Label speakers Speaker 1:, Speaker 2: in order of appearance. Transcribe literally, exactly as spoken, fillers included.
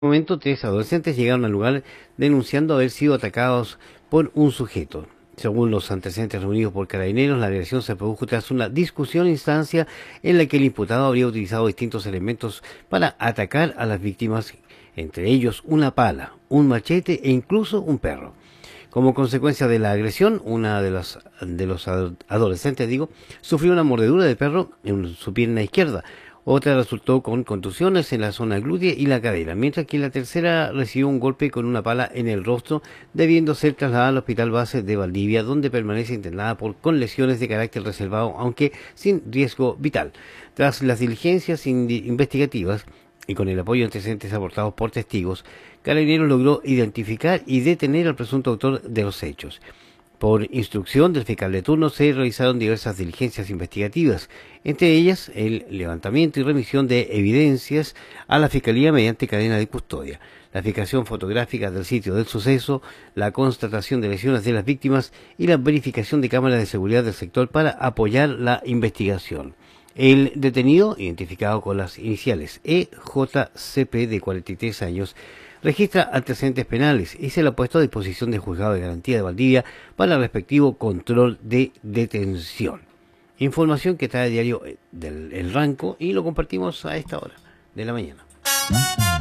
Speaker 1: Momento, tres adolescentes llegaron al lugar denunciando haber sido atacados por un sujeto. Según los antecedentes reunidos por Carabineros, la agresión se produjo tras una discusión instancia en la que el imputado habría utilizado distintos elementos para atacar a las víctimas, entre ellos una pala, un machete e incluso un perro. Como consecuencia de la agresión, una de las de los adolescentes, digo, sufrió una mordedura de perro en su pierna izquierda. Otra resultó con contusiones en la zona glútea y la cadera, mientras que la tercera recibió un golpe con una pala en el rostro, debiendo ser trasladada al Hospital Base de Valdivia, donde permanece internada por, con lesiones de carácter reservado, aunque sin riesgo vital. Tras las diligencias investigativas y con el apoyo de antecedentes aportados por testigos, Carabineros logró identificar y detener al presunto autor de los hechos. Por instrucción del fiscal de turno se realizaron diversas diligencias investigativas, entre ellas el levantamiento y remisión de evidencias a la Fiscalía mediante cadena de custodia, la fijación fotográfica del sitio del suceso, la constatación de lesiones de las víctimas y la verificación de cámaras de seguridad del sector para apoyar la investigación. El detenido, identificado con las iniciales E J C P de cuarenta y tres años, registra antecedentes penales y se le ha puesto a disposición del Juzgado de Garantía de Valdivia para el respectivo control de detención. Información que trae a diario del El Ranco y lo compartimos a esta hora de la mañana.